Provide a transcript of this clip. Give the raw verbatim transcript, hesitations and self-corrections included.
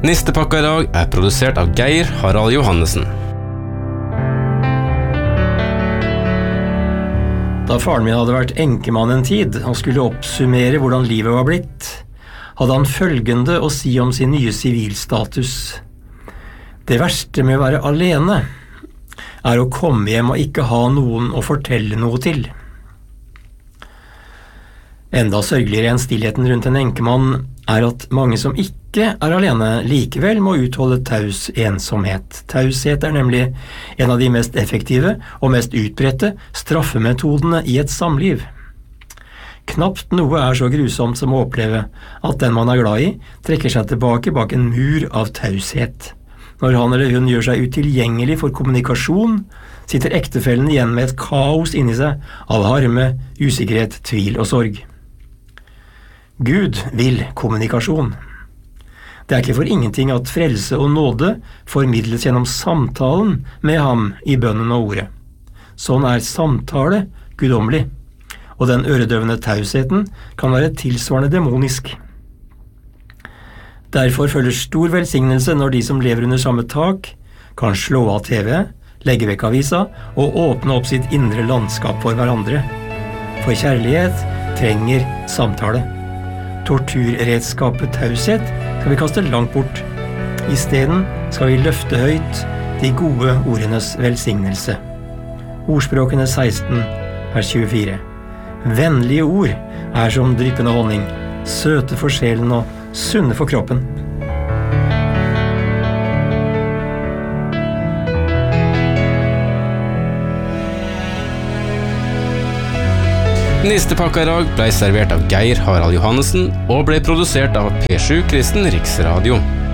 Nistepakka i dag er produsert av Geir Harald Johannessen. Da faren min hadde vært enkemann en tid og skulle oppsummere hvordan livet var blitt, hadde han følgende å si om sin nye sivilstatus. Det verste med å være alene er å komme hjem og ikke ha noen å fortelle noe til. Enda sørgeligere enn stillheten rundt en enkemann er at mange som ikke er alene likevel må utholde taus ensomhet. Taushet er nemlig en av de mest effektive og mest utbredte straffemetodene i et samliv. Knapt noe er så grusomt som å oppleve at den man er glad i trekker seg tilbake bak en mur av taushet. Når han eller hun gjør seg utilgjengelig for kommunikasjon, sitter ektefellen igjen med et kaos inni seg av harme, usikkerhet, tvil og sorg. Gud vil kommunikasjon. Det er ikke for ingenting at frelse og nåde formidles gjennom samtalen med ham i bønnen og ordet. Sånn er samtale guddommelig, og den øredøvende tausheten kan være tilsvarende demonisk. Derfor følger stor velsignelse når de som lever under samme tak kan slå av T V, legge vekk avisa og åpne opp sitt indre landskap for hverandre. For kjærlighet trenger samtale. Torturredskapet taushet skal vi kaste langt bort. I stedet skal vi løfte høyt de gode ordenes velsignelse. Ordspråkene seksten, vers tjuefire. Vennlige ord er som dryppende honning, søte for sjelen og sunne for kroppen. Nistepakka i dag ble servert av Geir Harald Johannessen og ble produsert av P sju Kristen Riksradio.